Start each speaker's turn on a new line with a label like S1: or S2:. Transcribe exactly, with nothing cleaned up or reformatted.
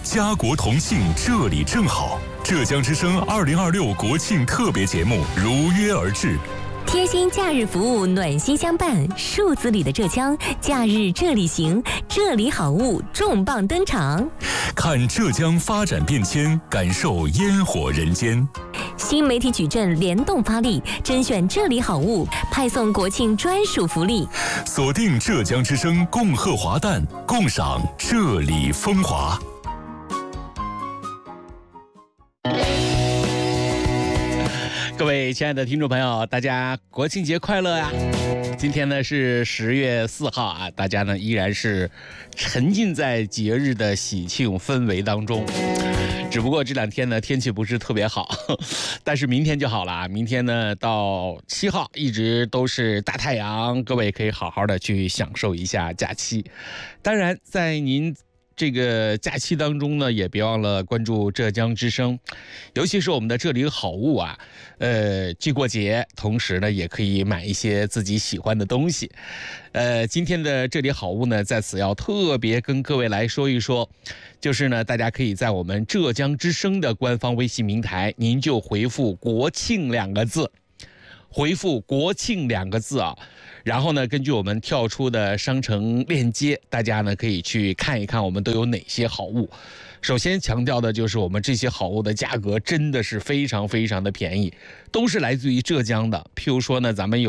S1: 家国同庆，这里正好。浙江之声二零二六国庆特别节目如约而至。
S2: 贴心假日服务，暖心相伴，数字里的浙江，假日这里行，这里好物重磅登场。
S1: 看浙江发展变迁，感受烟火人间。
S2: 新媒体矩阵联动发力，甄选这里好物，派送国庆专属福利。
S1: 锁定浙江之声，共贺华诞，共赏这里风华。
S3: 各位亲爱的听众朋友，大家国庆节快乐呀！今天呢是十月四号啊，大家呢依然是沉浸在节日的喜庆氛围当中。只不过这两天呢天气不是特别好，但是明天就好了啊！明天呢到七号一直都是大太阳，各位可以好好的去享受一下假期。当然，在您这个假期当中呢，也别忘了关注浙江之声，尤其是我们的这里好物啊，呃，既过节，同时呢，也可以买一些自己喜欢的东西。呃，今天的这里好物呢，在此要特别跟各位来说一说，就是呢，大家可以在我们浙江之声的官方微信平台，您就回复“国庆”两个字。回复国庆两个字啊，然后呢，根据我们跳出的商城链接，大家呢可以去看一看我们都有哪些好物。首先强调的就是我们这些好物的价格真的是非常非常的便宜，都是来自于浙江的。譬如说呢，咱们有